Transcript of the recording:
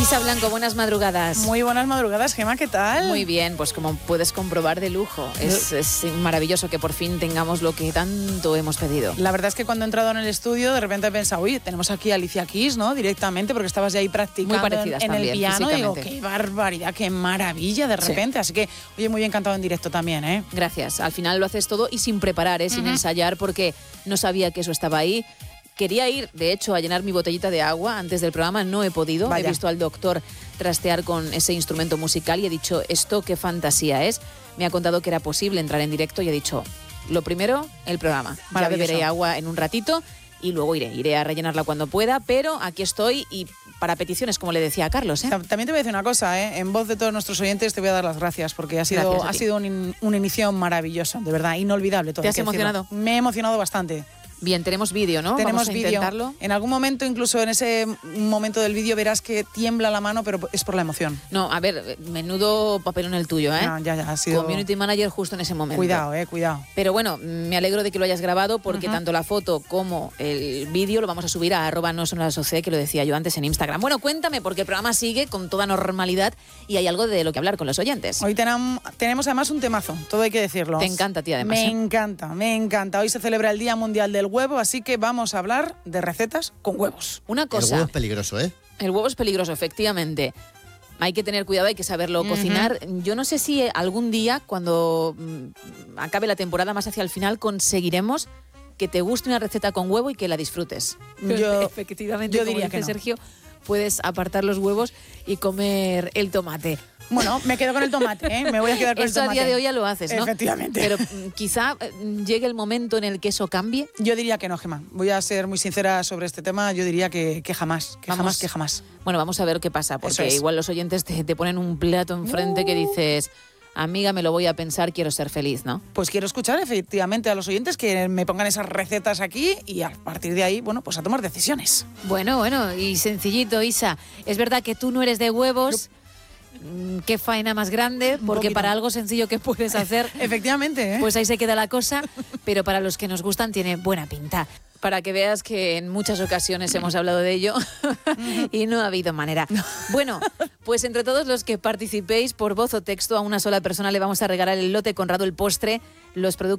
Isa Blanco, buenas madrugadas. Muy buenas madrugadas, Gemma, ¿qué tal? Muy bien, pues como puedes comprobar, de lujo. Es maravilloso que por fin tengamos lo que tanto hemos pedido. La verdad es que cuando he entrado en el estudio, de repente he pensado, oye, tenemos aquí a Alicia Keys, ¿no? Directamente, porque estabas ya ahí practicando muy parecidas en también, el piano. Y digo, físicamente. qué barbaridad, qué maravilla de repente. Sí. Así que, oye, muy bien cantado en directo también, ¿eh? Gracias. Al final lo haces todo y sin preparar, sin ensayar, porque no sabía que eso estaba ahí. Quería ir, de hecho, a llenar mi botellita de agua antes del programa, no he podido. Vaya. He visto al doctor trastear con ese instrumento musical y he dicho, esto qué fantasía es. Me ha contado que era posible entrar en directo y he dicho, lo primero, el programa. Ya beberé agua en un ratito y luego iré a rellenarla cuando pueda, pero aquí estoy y para peticiones, como le decía a Carlos. También te voy a decir una cosa, en voz de todos nuestros oyentes te voy a dar las gracias, porque ha sido un inicio maravilloso, de verdad, inolvidable todo. ¿Te has emocionado? Me he emocionado bastante. Bien, tenemos vídeo, ¿no? Tenemos Vamos a vídeo. intentarlo. En algún momento, incluso en ese momento del vídeo, verás que tiembla la mano, pero es por la emoción. No, a ver, menudo papelón el tuyo, ¿eh? No, ya, ha sido... Community manager justo en ese momento. Cuidado, cuidado. Pero bueno, me alegro de que lo hayas grabado porque tanto la foto como el vídeo lo vamos a subir a @nosonlasociedad, que lo decía yo antes en Instagram. Bueno, cuéntame, porque el programa sigue con toda normalidad y hay algo de lo que hablar con los oyentes. Hoy tenemos además un temazo, todo hay que decirlo. Te encanta a ti además. Me encanta. Hoy se celebra el Día Mundial del Huevo, así que vamos a hablar de recetas con huevos. Una cosa. El huevo es peligroso, ¿eh? El huevo es peligroso, efectivamente. Hay que tener cuidado, hay que saberlo cocinar. Yo no sé si algún día, cuando acabe la temporada, más hacia el final, conseguiremos que te guste una receta con huevo y que la disfrutes. Efectivamente, yo como diría dice que no. Sergio, puedes apartar los huevos y comer el tomate. Bueno, me quedo con el tomate, ¿eh? Me voy a quedar con el tomate. Eso a día de hoy ya lo haces, ¿no? Efectivamente. Pero quizá llegue el momento en el que eso cambie. Yo diría que no, Gemma. Voy a ser muy sincera sobre este tema. Yo diría que jamás. Bueno, vamos a ver qué pasa, porque igual los oyentes te ponen un plato enfrente que dices... Amiga, me lo voy a pensar, quiero ser feliz, ¿no? Pues quiero escuchar efectivamente a los oyentes que me pongan esas recetas aquí y a partir de ahí, bueno, pues a tomar decisiones. Bueno, y sencillito, Isa. Es verdad que tú no eres de huevos. Qué faena más grande, porque para algo sencillo que puedes hacer... Efectivamente, ¿eh? Pues ahí se queda la cosa, pero para los que nos gustan tiene buena pinta. Para que veas que en muchas ocasiones hemos hablado de ello y no ha habido manera. Bueno, pues entre todos los que participéis por voz o texto, a una sola persona le vamos a regalar el lote Conrado, el postre, los productos